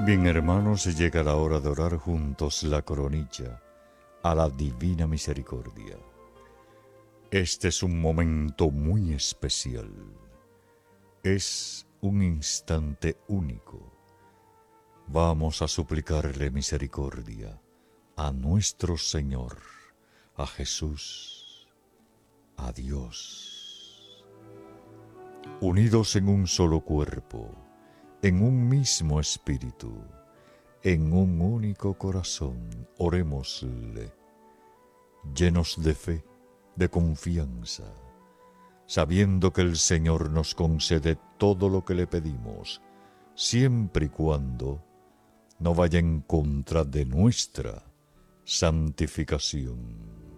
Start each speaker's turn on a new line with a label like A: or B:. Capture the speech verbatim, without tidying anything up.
A: Bien, hermanos, llega la hora de orar juntos la coronilla a la Divina Misericordia. Este es un momento muy especial. Es un instante único. Vamos a suplicarle misericordia a nuestro Señor, a Jesús, a Dios. Unidos en un solo cuerpo, en un mismo espíritu, en un único corazón, orémosle, llenos de fe, de confianza, sabiendo que el Señor nos concede todo lo que le pedimos, siempre y cuando no vaya en contra de nuestra santificación.